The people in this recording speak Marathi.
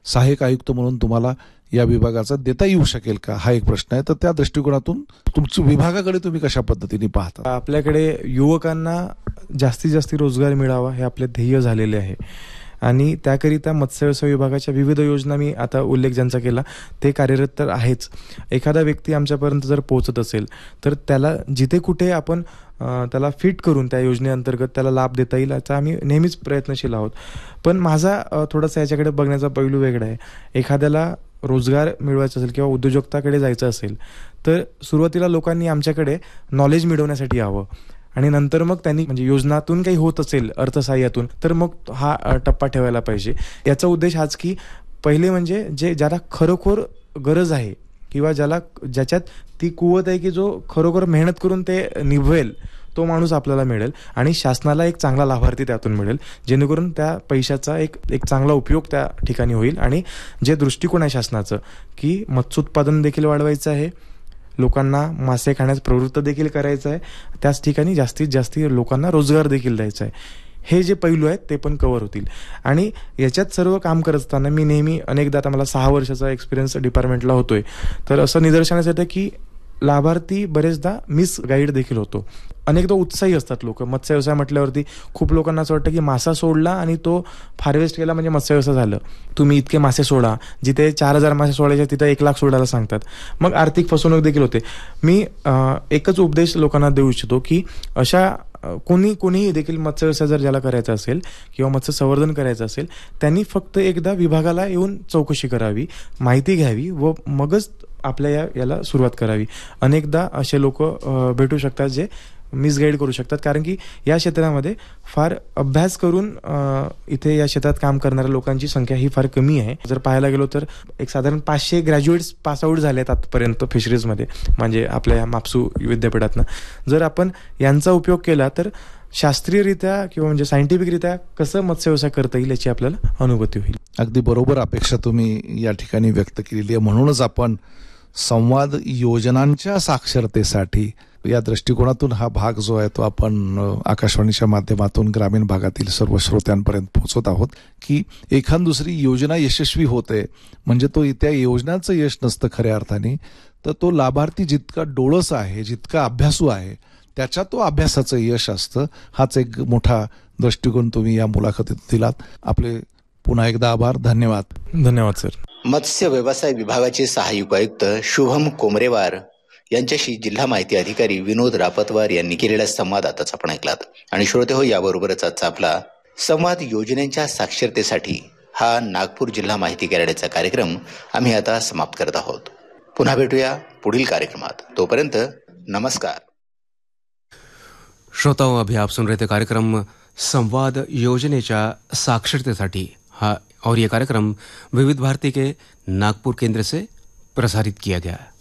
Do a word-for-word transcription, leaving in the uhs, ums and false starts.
सहाय्यक आयुक्त म्हणून तुम्हाला या विभागाचा देता येऊ शकेल का, हा एक प्रश्न आहे. तर त्या दृष्टिकोनातून तुमच्या विभागाकडे तुम्ही कशा पद्धतीने पाहता? आपल्याकडे युवकांना जास्तीत जास्त रोजगार मिळावा हे आपले ध्येय झालेले आहे आणि त्याकरिता मत्स्यव्यवसाय विभागाच्या विविध योजना, मी आता उल्लेख ज्यांचा केला ते कार्यरत तर आहेच. एखादा व्यक्ती आमच्यापर्यंत जर पोहोचत असेल तर त्याला जिथे कुठे आपण त्याला फिट करून त्या योजनेअंतर्गत त्याला लाभ देता येईल याचा आम्ही नेहमीच प्रयत्नशील आहोत. पण माझा थोडासा याच्याकडे बघण्याचा पैलू वेगळा आहे. एखाद्याला रोजगार मिळवायचा असेल किंवा उद्योजकताकडे जायचं असेल तर सुरुवातीला लोकांनी आमच्याकडे नॉलेज मिळवण्यासाठी यावं आणि नंतर मग त्यांनी म्हणजे योजनातून काही होत असेल अर्थसहाय्यातून तर मग हा टप्पा ठेवायला पाहिजे. याचा उद्देश हाच की पहिले म्हणजे जे ज्याला खरोखर गरज आहे किंवा ज्याला ज्याच्यात ती कुवत आहे की जो खरोखर मेहनत करून ते निभवेल तो माणूस आपल्याला मिळेल आणि शासनाला एक चांगला लाभार्थी त्यातून मिळेल, जेणेकरून त्या पैशाचा एक एक चांगला उपयोग त्या ठिकाणी होईल. आणि जे दृष्टिकोन आहे शासनाचं की मत्स्योत्पादन देखील वाढवायचं आहे, लोकांना मासे खाण्यास प्रवृत्त देखील करायचं आहे, त्याच ठिकाणी जास्तीत जास्त लोकांना रोजगार देखील द्यायचा आहे, हे जे पैलू आहेत ते पण कव्हर होतील. आणि याच्यात सर्व काम करत असताना मी नेहमी अनेकदा, आता मला सहा वर्षाचा एक्सपिरियन्स डिपार्टमेंटला होतोय, तर असं निदर्शनास येतं की लाभार्थी बरेचदा मिस गाईड देखील होतो. अनेकदा उत्साही असतात लोक. मत्स्य व्यवसाय म्हटल्यावरती खूप लोकांना असं वाटतं की मासा सोडला आणि तो हार्वेस्ट केला म्हणजे मत्स्य व्यवसाय झालं. तुम्ही इतके मासे सोडा, जिथे चार हजार मासे सोडायचे तिथे एक लाख सोडायला सांगतात. मग आर्थिक फसवणूक देखील होते. मी एकच उपदेश लोकांना देऊ इच्छितो की अशा कोणी कोणीही देखील मत्स्य व्यवसाय जर ज्याला करायचा असेल किंवा मत्स्य संवर्धन करायचं असेल त्यांनी फक्त एकदा विभागाला येऊन चौकशी करावी, माहिती घ्यावी व मगच आपल्या या याला सुरुवात करावी. अनेकदा असे लोक भेटू शकतात जे मिसगाईड करू शकतात, कारण की या क्षेत्रामध्ये फार अभ्यास करून इथे या क्षेत्रात काम करणाऱ्या लोकांची संख्या ही फार कमी आहे. जर पाहायला गेलो तर एक साधारण पाचशे ग्रॅज्युएट्स पासआउट झाले आहेत आतापर्यंत फिशरीजमध्ये, म्हणजे आपल्या या मापसू विद्यापीठातनं. जर आपण यांचा उपयोग केला तर शास्त्रीयरित्या किंवा म्हणजे सायंटिफिकरित्या कसं मत्स्य व्यवसाय करता येईल याची आपल्याला अनुभूती होईल. अगदी बरोबर अपेक्षा तुम्ही या ठिकाणी व्यक्त केलेली आहे. म्हणूनच आपण संवाद योजनांच्या साक्षरतेसाठी या दृष्टिकोनातून हा भाग जो आहे तो आपण आकाशवाणीच्या माध्यमातून ग्रामीण भागातील सर्व श्रोत्यांपर्यंत पोहोचवत आहोत की एखाद दुसरी योजना यशस्वी होते म्हणजे तो त्या योजनाचं यश नसतं खऱ्या अर्थाने, तर तो लाभार्थी जितका डोळस आहे, जितका अभ्यासू आहे, त्याच्या तो अभ्यासाचं यश असतं. हाच एक मोठा दृष्टिकोन तुम्ही या मुलाखतीत दिलात. आपले पुन्हा एकदा आभार. धन्यवाद. धन्यवाद सर. मत्स्य व्यवसाय विभागाचे सहाय्यक आयुक्त शुभम कोमरेवार यांच्याशी जिल्हा माहिती अधिकारी विनोद रापतवार यांनी केलेल्या संवादातच आपण ऐकलात. आणि श्रोते हो, याबरोबरच आजचा आपला संवाद योजनेच्या साक्षरतेसाठी हा नागपूर जिल्हा माहिती कार्यालयाचा कार्यक्रम आम्ही आता समाप्त करत आहोत. पुन्हा भेटूया पुढील कार्यक्रमात. तोपर्यंत नमस्कार. श्रोताओं, अभी आप सुन रहे थे कार्यक्रम संवाद योजनेच्या साक्षरतेसाठी हा, और ये कार्यक्रम विविध भारती के नागपुर केंद्र से प्रसारित किया गया.